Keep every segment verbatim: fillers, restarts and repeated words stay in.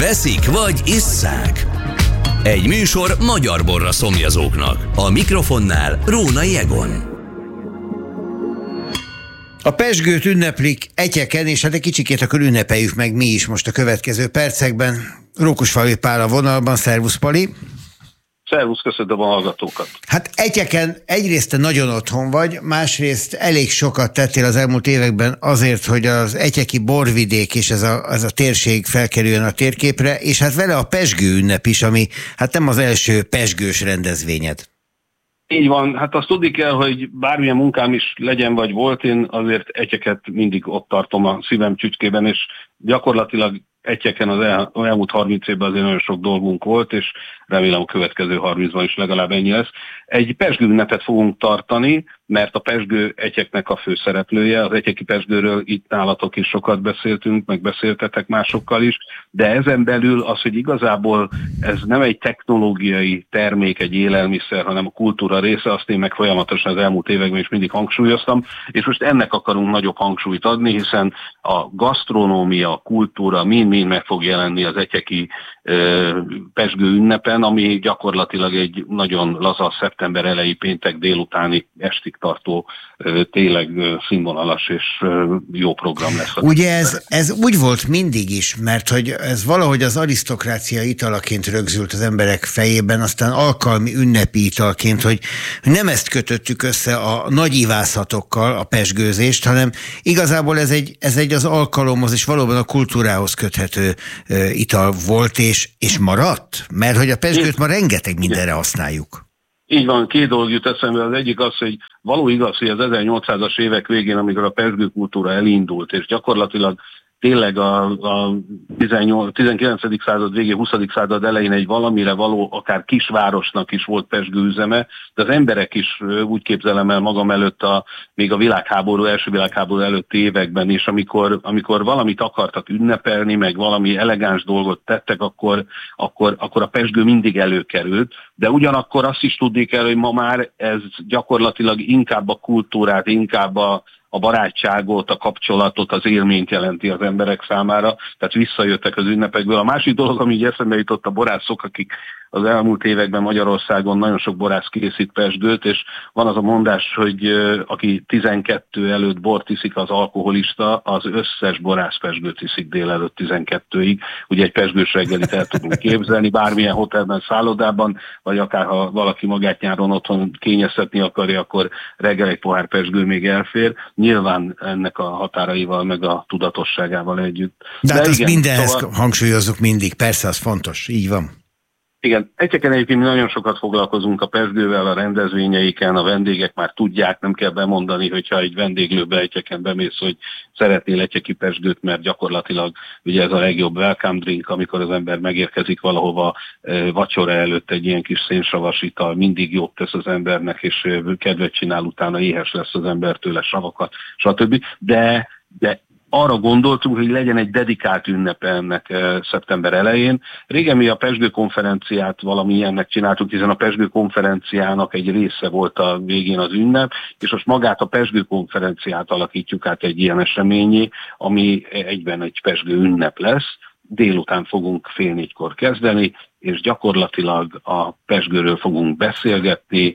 veszik vagy isszák. Egy műsor magyar borra szomjazóknak. A mikrofonnál Rónai Egon. A pezsgőt ünneplik Etyeken, és hát egy kicsikét akkor ünnepeljük meg mi is most a következő percekben. Rókusfalvi Pál a vonalban, szervusz Pali! Szervusz, köszönöm a hallgatókat! Hát Etyeken egyrészt te nagyon otthon vagy, másrészt elég sokat tettél az elmúlt években azért, hogy az etyeki borvidék és ez a, ez a térség felkerüljön a térképre, és hát vele a pezsgő ünnep is, ami hát nem az első pezsgős rendezvényed. Így van, hát azt tudni kell, hogy bármilyen munkám is legyen vagy volt, én azért Etyeket mindig ott tartom a szívem csücskében, és gyakorlatilag Etyeken az el, elmúlt harminc évben azért nagyon sok dolgunk volt, és remélem a következő harmincban is legalább ennyi lesz. Egy pezsgő ünnepet fogunk tartani, mert a pezsgő Etyeknek a főszereplője. Az etyeki pezsgőről itt nálatok is sokat beszéltünk, meg beszéltetek másokkal is, de ezen belül az, hogy igazából ez nem egy technológiai termék, egy élelmiszer, hanem a kultúra része, azt én meg folyamatosan az elmúlt években is mindig hangsúlyoztam, és most ennek akarunk nagyobb hangsúlyt adni, hiszen a gasztronómia, a kultúra mind-mind meg fog jelenni az etyeki ö, pezsgő ünnepen, ami gyakorlatilag egy nagyon laza szeptember elejé péntek délutáni estig tartó, tényleg színvonalas és jó program lesz. Ugye ez, ez úgy volt mindig is, mert hogy ez valahogy az arisztokrácia italaként rögzült az emberek fejében, aztán alkalmi ünnepi italként, hogy nem ezt kötöttük össze a nagy ivászatokkal, a pezsgőzést, hanem igazából ez egy, ez egy az alkalomhoz és valóban a kultúrához köthető ital volt és, és maradt? Mert hogy a pezsgőt ma rengeteg mindenre használjuk. Így van, két dolog jut eszembe. Az egyik az, hogy való igaz, hogy az ezernyolcszázas évek végén, amikor a pezsgőkultúra elindult, és gyakorlatilag tényleg a, a tizenkilencedik század végén, huszadik század elején egy valamire való, akár kisvárosnak is volt pezsgőüzeme, de az emberek is úgy képzelem el magam előtt a, még a világháború, első világháború előtti években is, amikor, amikor valamit akartak ünnepelni, meg valami elegáns dolgot tettek, akkor, akkor, akkor a pezsgő mindig előkerült, de ugyanakkor azt is tudni kell, hogy ma már ez gyakorlatilag inkább a kultúrát, inkább a a barátságot, a kapcsolatot, az élményt jelenti az emberek számára, tehát visszajöttek az ünnepekből. A másik dolog, ami így eszembe jutott, a borászok, akik az elmúlt években Magyarországon nagyon sok borász készít pezsgőt, és van az a mondás, hogy aki tizenkettő előtt bort iszik, az alkoholista, az összes borász pezsgőt iszik délelőtt tizenkettőig. Ugye egy pezsgős reggelit el tudunk képzelni, bármilyen hotelben, szállodában, vagy akár ha valaki magát nyáron otthon kényeztetni akarja, akkor reggel egy pohár pezsgő még elfér. Nyilván ennek a határaival, meg a tudatosságával együtt. De hát azt mindenhez szóval hangsúlyozzuk mindig, persze, az fontos, így van. Igen, Etyeken egyébként mi nagyon sokat foglalkozunk a pezsgővel, a rendezvényeiken, a vendégek már tudják, nem kell bemondani, hogyha egy vendéglőbe Etyeken bemész, hogy szeretnél etyeki pezsgőt, mert gyakorlatilag ugye ez a legjobb welcome drink, amikor az ember megérkezik valahova vacsora előtt, egy ilyen kis szénsavas ital mindig jót tesz az embernek, és kedvet csinál, utána éhes lesz az ember tőle, savakat, stb. De, de arra gondoltunk, hogy legyen egy dedikált ünnepe ennek e, szeptember elején. Régen mi a pezsgő konferenciát valami ilyennek csináltuk, hiszen a pezsgő konferenciának egy része volt a végén az ünnep, és most magát a pezsgő konferenciát alakítjuk át egy ilyen eseményé, ami egyben egy pezsgő ünnep lesz. Délután fogunk fél négykor kezdeni, és gyakorlatilag a pezsgőről fogunk beszélgetni.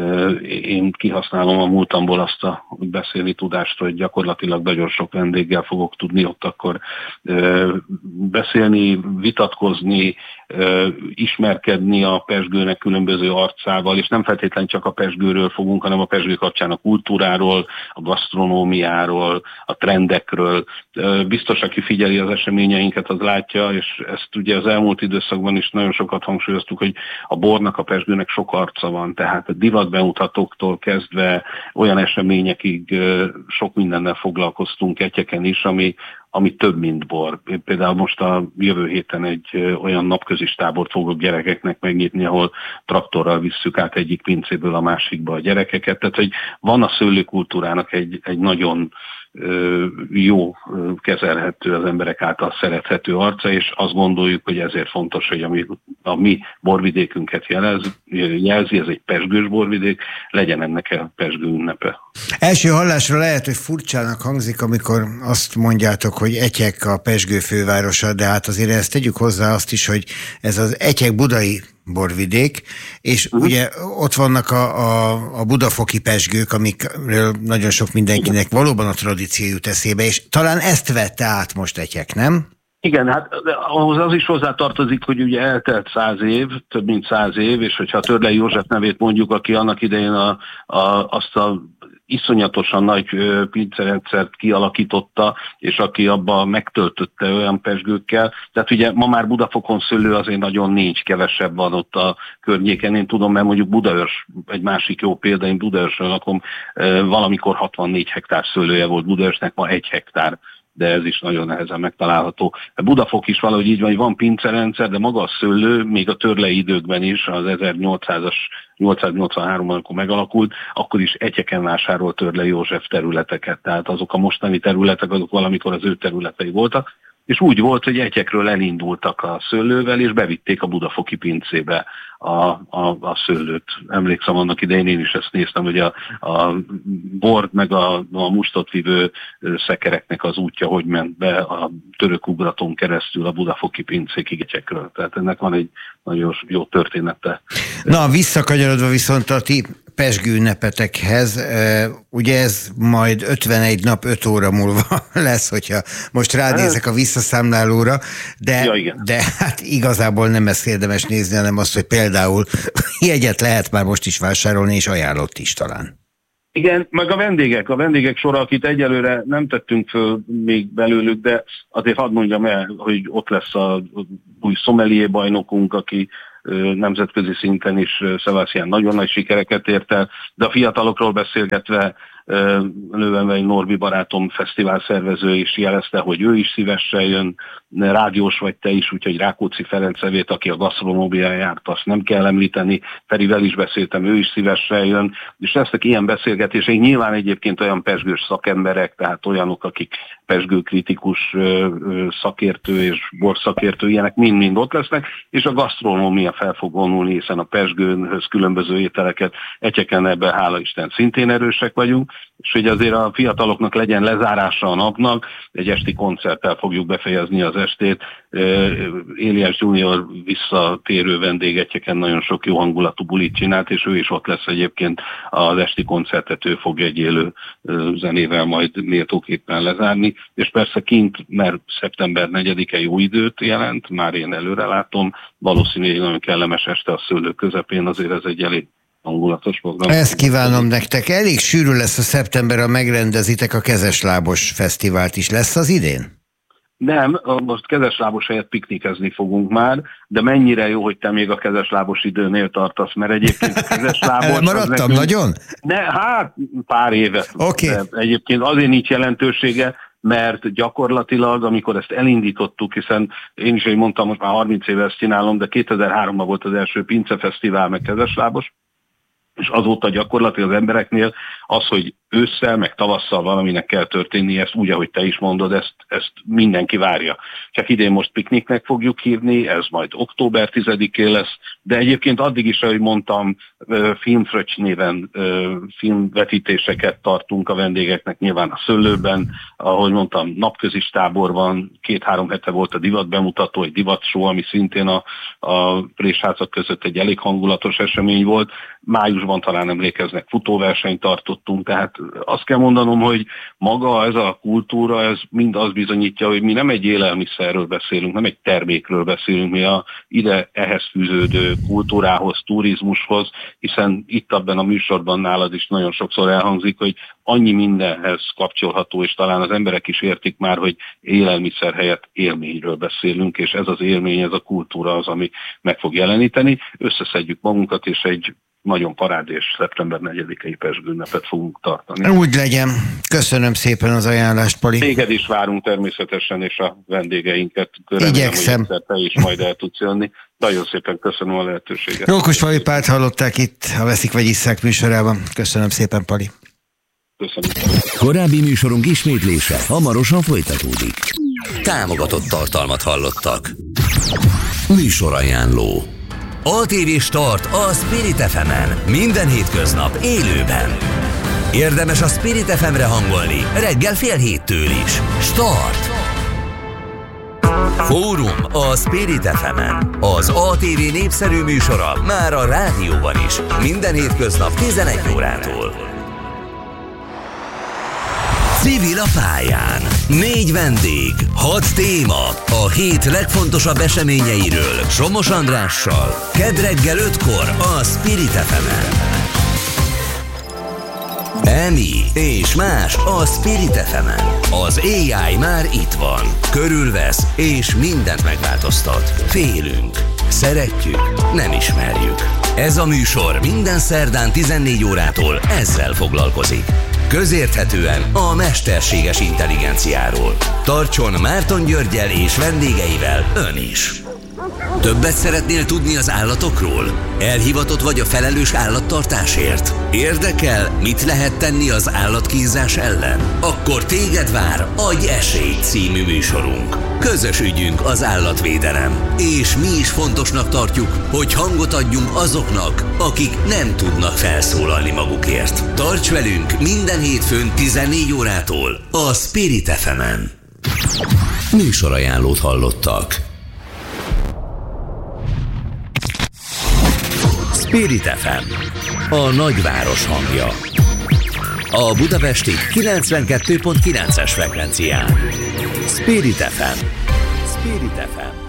Én kihasználom a múltamból azt a beszélni tudást, hogy gyakorlatilag nagyon sok vendéggel fogok tudni ott akkor beszélni, vitatkozni, ismerkedni a pezsgőnek különböző arcával, és nem feltétlenül csak a pezsgőről fogunk, hanem a pezsgő kapcsán a kultúráról, a gasztronómiáról, a trendekről. Biztos, aki figyeli az eseményeinket, az látja, és ezt ugye az elmúlt időszakban is nagyon sokat hangsúlyoztuk, hogy a bornak, a pezsgőnek sok arca van, tehát a divatbemutatóktól kezdve olyan eseményekig sok mindennel foglalkoztunk Etyeken is, ami, ami több, mint bor. Én például most a jövő héten egy olyan napközis tábort fogok gyerekeknek megnyitni, ahol traktorral visszük át egyik pincéből a másikba a gyerekeket. Tehát, hogy van a szőlőkultúrának egy, egy nagyon jó, kezelhető, az emberek által szerethető arca, és azt gondoljuk, hogy ezért fontos, hogy ami, a mi borvidékünket jelez, jelzi, ez egy pezsgős borvidék, legyen ennek a pezsgő ünnepe. Első hallásra lehet, hogy furcsának hangzik, amikor azt mondjátok, hogy Etyek a pezsgő fővárosa, de hát azért ezt tegyük hozzá azt is, hogy ez az Etyek budai borvidék, és uh-huh. ugye ott vannak a, a, a budafoki pezsgők, amikről nagyon sok mindenkinek valóban a tradíció jut eszébe, és talán ezt vette át most Etyek, nem? Igen, hát ahhoz az is hozzátartozik, hogy ugye eltelt száz év, több mint száz év, és hogyha Törlei József nevét mondjuk, aki annak idején a, a, azt a iszonyatosan nagy pincerendszert kialakította, és aki abba megtöltötte olyan pezsgőkkel. Tehát ugye ma már Budafokon szőlő azért nagyon nincs, kevesebb van ott a környéken. Én tudom, mert mondjuk Budaörs, egy másik jó példa, én Budaörsön lakom, valamikor hatvannégy hektár szőlője volt Budaörsnek, ma egy hektár. De ez is nagyon nehezen megtalálható. Budafok is valahogy így van, hogy van pincerendszer, de maga a szőlő, még a törlei időkben is, az ezernyolcszázas, nyolcszáznyolcvanháromban, amikor megalakult, akkor is Etyeken vásárolt Törlei József területeket. Tehát azok a mostani területek, azok valamikor az ő területei voltak. És úgy volt, hogy Etyekről elindultak a szőlővel, és bevitték a budafoki pincébe a, a, a szőlőt. Emlékszem, annak idején én is ezt néztem, hogy a, a bort meg a, a mustot vívő szekereknek az útja, hogy ment be a török ugraton keresztül a budafoki pincékig Etyekről. Tehát ennek van egy nagyon jó története. Na, visszakanyarodva viszont a ti pezsgő ünnepetekhez, ugye ez majd ötvenegy nap, öt óra múlva lesz, hogyha most ránézek a visszaszámlálóra, de, ja, de hát igazából nem ezt érdemes nézni, hanem azt, hogy például jegyet lehet már most is vásárolni, és ajánlott is talán. Igen, meg a vendégek, a vendégek sora, akit egyelőre nem tettünk föl még belőlük, de azért hadd mondjam el, hogy ott lesz a új sommelier bajnokunk, aki nemzetközi szinten is Sebastian nagyon nagy sikereket ért el, de a fiatalokról beszélgetve Lővenvei Norbi barátom fesztivál szervező is jelezte, hogy ő is szívesen jön, rádiós vagy te is, úgyhogy Rákóczi Ferenc nevét, aki a gasztronómián járt, azt nem kell említeni, Ferivel is beszéltem, ő is szívesen jön, és lesznek ilyen beszélgetések, nyilván egyébként olyan pezsgős szakemberek, tehát olyanok, akik pezsgőkritikus szakértő és borszakértő, ilyenek mind-mind ott lesznek, és a gasztronómia fel fog vonulni, hiszen a pezsgőnhöz különböző ételeket Etyeken, ebben hála Isten szintén erősek vagyunk, és hogy azért a fiataloknak legyen lezárása a napnak, egy esti koncerttel fogjuk befejezni az estét. Éliás Junior visszatérő vendég Etyeken nagyon sok jó hangulatú bulit csinált, és ő is ott lesz egyébként az esti koncertet, ő fogja egy élő zenével majd méltóképpen lezárni, és persze kint, mert szeptember negyedike jó időt jelent, már én előre látom, valószínűleg nagyon kellemes este a szőlő közepén, azért ez egy elég hangulatos program. Ezt kívánom nektek. Elég sűrű lesz a szeptember, ha megrendezitek a Kezeslábos Fesztivált is. Lesz az idén? Nem, most kezeslábos helyett piknikezni fogunk már, de mennyire jó, hogy te még a kezeslábos időnél tartasz, mert egyébként a kezeslábos... Maradtam nekünk, nagyon? Ne, hát pár éve. Okay. Egyébként azért nincs jelentősége, mert gyakorlatilag, amikor ezt elindítottuk, hiszen én is, hogy mondtam, most már harminc éve ezt csinálom, de kétezer-háromban volt az első pincefesztivál meg kezeslábos, és azóta gyakorlatilag az embereknél az, hogy ősszel, meg tavasszal valaminek kell történni, ezt úgy, ahogy te is mondod, ezt, ezt mindenki várja. Csak idén most pikniknek fogjuk hívni, ez majd október tizedikén lesz, de egyébként addig is, ahogy mondtam, Filmfröccs néven filmvetítéseket tartunk a vendégeknek, nyilván a Szőlőben, ahogy mondtam, napközis tábor van, két-három hete volt a divat bemutató, egy divatshow, ami szintén a, a présházak között egy elég hangulatos esemény volt. Májusban talán emlékeznek, futóversenyt tartottunk, tehát azt kell mondanom, hogy maga ez a kultúra, ez mind azt bizonyítja, hogy mi nem egy élelmiszerről beszélünk, nem egy termékről beszélünk, mi a ide ehhez fűződő kultúrához, turizmushoz, hiszen itt abban a műsorban nálad is nagyon sokszor elhangzik, hogy annyi mindenhez kapcsolható, és talán az emberek is értik már, hogy élelmiszer helyett élményről beszélünk, és ez az élmény, ez a kultúra az, ami meg fog jeleníteni. Összeszedjük magunkat, és egy nagyon parádés szeptember negyedikei pezsgőünnepet fogunk tartani. Úgy legyen. Köszönöm szépen az ajánlást, Pali. Téged is várunk természetesen, és a vendégeinket. Igyekszem. Hogy te is majd el tudsz jönni. Nagyon szépen köszönöm a lehetőséget. Rókus Pali Pált hallották itt a Veszik vagy Isszák műsorában. Köszönöm szépen, Pali. Köszönöm. Korábbi műsorunk ismétlése hamarosan folytatódik. Támogatott tartalmat hallottak. Műsorajánló. á té vé Start a Spirit ef emen. Minden hétköznap élőben. Érdemes a Spirit ef emre hangolni reggel fél héttől is. Start! Fórum a Spirit ef emen. Az á té vé népszerű műsora már a rádióban is. Minden hétköznap tizenegy órától. Civil a pályán. Négy vendég, hat téma. A hét legfontosabb eseményeiről Somos Andrással. Kedd reggel ötkor a Spirit ef emen. Emi és más a Spirit ef emen. Az á i már itt van. Körülvesz és mindent megváltoztat. Félünk. Szeretjük, nem ismerjük. Ez a műsor minden szerdán tizennégy órától ezzel foglalkozik. Közérthetően a mesterséges intelligenciáról. Tartson Márton Györggyel és vendégeivel ön is. Többet szeretnél tudni az állatokról? Elhivatott vagy a felelős állattartásért? Érdekel, mit lehet tenni az állatkínzás ellen? Akkor téged vár Adj esélyt című műsorunk. Közös ügyünk az állatvédelem, és mi is fontosnak tartjuk, hogy hangot adjunk azoknak, akik nem tudnak felszólalni magukért. Tarts velünk minden hétfőn tizennégy órától a Spirit ef emen. Műsorajánlót hallottak. Spirit ef em, a nagyváros hangja. A budapesti kilencvenkettő pont kilences frekvencián. Spirit ef em. Spirit ef em.